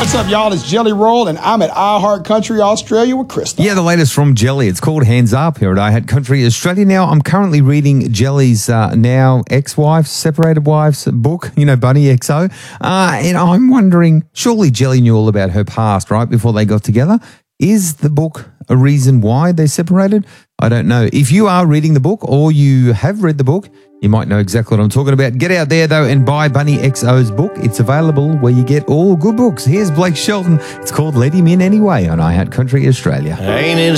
What's up, y'all? It's Jelly Roll, and I'm at iHeart Country Australia with Krista. Yeah, the latest from Jelly. It's called Hands Up here at iHeart Country Australia. Now, I'm currently reading Jelly's now ex-wife's, separated wife's book, Bunny XO. And I'm wondering, surely Jelly knew all about her past, right, before they got together. Is the book a reason why they separated? I don't know. If you are reading the book or you have read the book, you might know exactly what I'm talking about. Get out there, though, and buy Bunny XO's book. It's available where you get all good books. Here's Blake Shelton. It's called Let Him In Anyway on iHeart Country Australia. Ain't it